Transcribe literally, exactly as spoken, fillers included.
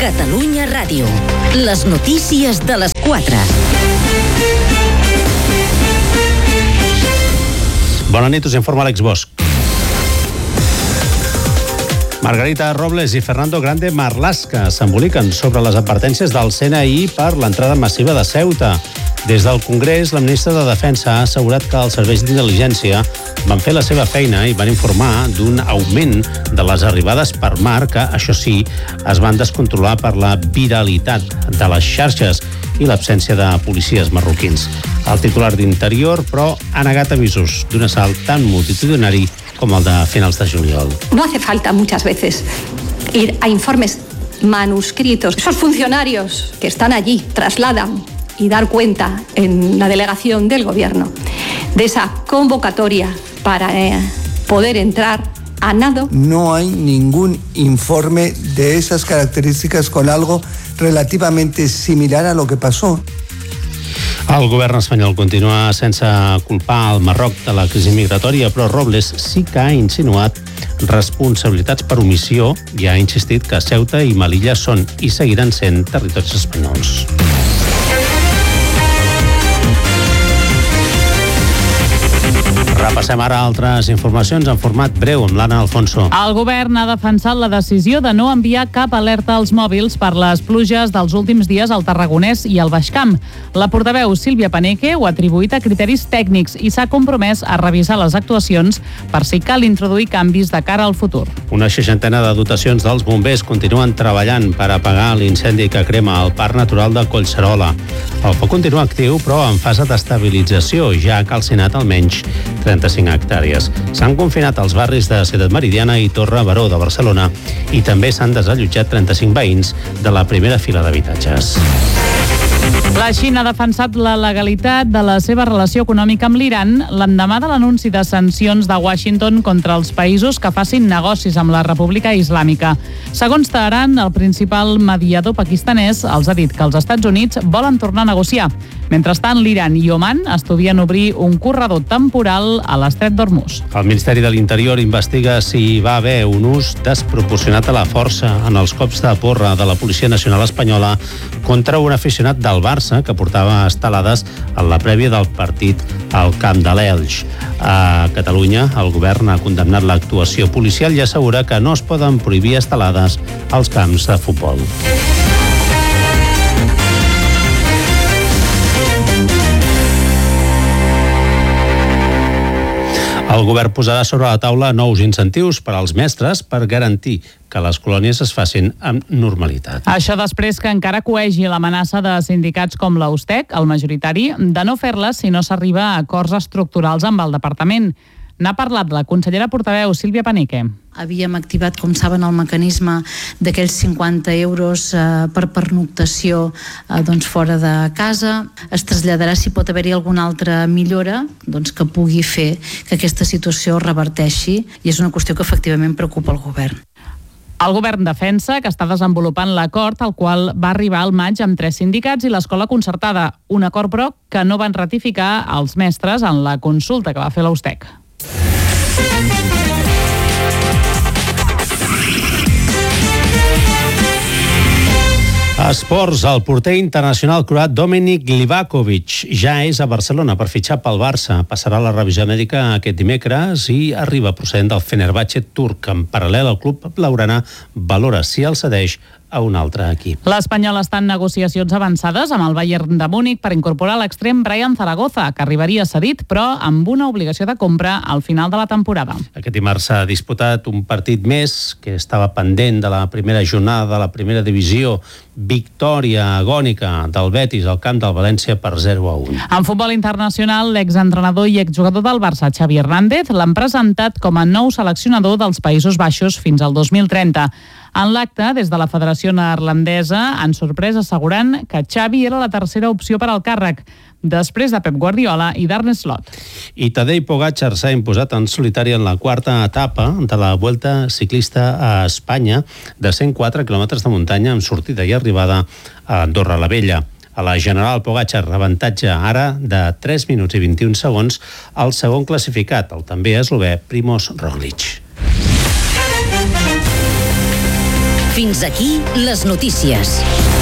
Catalunya Ràdio. Les notícies de les quatre. Bona nit, us informa Àlex Bosch. Margarita Robles i Fernando Grande Marlaska s'emboliquen sobre les advertències del C N I per l'entrada massiva de Ceuta. Des del Congrés, la ministra de Defensa ha assegurat que els serveis d'intel·ligència van fer la seva feina i van informar d'un augment de les arribades per mar que, això sí, es van descontrolar per la viralitat de les xarxes i l'absència de policies marroquins. El titular d'Interior, però, ha negat avisos d'un assalt tan multitudinari com el de finals de juliol. No hace falta muchas veces ir a informes manuscritos. Esos funcionarios que están allí trasladan y dar cuenta en la delegación del gobierno de esa convocatoria para eh, poder entrar a nado. No hay ningún informe de esas características con algo relativamente similar a lo que pasó. El govern espanyol continua sense culpar el Marroc de la crisi migratòria, però Robles sí que ha insinuat responsabilitats per omissió i ha insistit que Ceuta i Melilla són i seguiran sent territoris espanyols. Repassem ara altres informacions en format breu amb l'Anna Alfonso. El govern ha defensat la decisió de no enviar cap alerta als mòbils per les pluges dels últims dies al Tarragonès i al Baix Camp. La portaveu Sílvia Paneque ho ha atribuït a criteris tècnics i s'ha compromès a revisar les actuacions per si cal introduir canvis de cara al futur. Una seixantena de dotacions dels bombers continuen treballant per apagar l'incendi que crema al Parc Natural de Collserola. El foc continua actiu, però en fase d'estabilització, ja ha calcinat almenys trenta-cinc hectàrees. S'han confinat els barris de Ciutat Meridiana i Torre Baró de Barcelona i també s'han desallotjat trenta-cinc veïns de la primera fila d'habitatges. La Xina ha defensat la legalitat de la seva relació econòmica amb l'Iran l'endemà de l'anunci de sancions de Washington contra els països que facin negocis amb la República Islàmica. Segons Teheran, el principal mediador pakistanès els ha dit que els Estats Units volen tornar a negociar. Mentrestant, l'Iran i Oman estudien obrir un corredor temporal a l'estret d'Hormuz. El Ministeri de l'Interior investiga si hi va haver un ús desproporcionat a la força en els cops de porra de la Policia Nacional Espanyola contra un aficionat del Barça que portava estelades en la prèvia del partit al camp de l'Elx. A Catalunya, el govern ha condemnat l'actuació policial i assegura que no es poden prohibir estelades als camps de futbol. El govern posarà sobre la taula nous incentius per als mestres per garantir que les colònies es facin amb normalitat. Això després que encara coegi l'amenaça de sindicats com l'Austec, el majoritari, de no fer-les si no s'arriba a acords estructurals amb el departament. N'ha parlat la consellera portaveu Sílvia Paneque. Havíem activat, com saben, el mecanisme d'aquells cinquanta euros eh, per pernoctació eh, doncs fora de casa. Es traslladarà si pot haver-hi alguna altra millora doncs, que pugui fer que aquesta situació reverteixi i és una qüestió que efectivament preocupa el govern. El govern defensa que està desenvolupant l'acord al qual va arribar al maig amb tres sindicats i l'escola concertada. Un acord, però, que no van ratificar els mestres en la consulta que va fer l'Austec. Esports, el porter internacional croat Dominik Livakovic ja és a Barcelona per fitxar pel Barça. Passarà la revisió mèdica aquest dimecres i arriba procedent del Fenerbahçe turc. En paral·lel, el club blaugrana valora si el cedeix a un altre equip. L'Espanyol està en negociacions avançades amb el Bayern de Múnich per incorporar l'extrem Brian Zaragoza, que arribaria cedit, però amb una obligació de compra al final de la temporada. Aquest dimarts s'ha disputat un partit més que estava pendent de la primera jornada de la primera divisió. Victòria agònica del Betis al camp del València per zero a un. En futbol internacional, l'exentrenador i exjugador del Barça, Xavi Hernández, l'han presentat com a nou seleccionador dels Països Baixos fins al dos mil trenta. En l'acte, des de la Federació Neerlandesa, han sorprès assegurant que Xavi era la tercera opció per al càrrec, després de Pep Guardiola i d'Arne Slot. I Tadej Pogačar s'ha imposat en solitari en la quarta etapa de la Vuelta Ciclista a Espanya de cent quatre quilòmetres de muntanya amb sortida i arribada a Andorra la Vella. A la general, Pogačar avantatge ara de tres minuts i vint-i-un segons al segon classificat, el també eslové Primož Roglič. Fins aquí les notícies.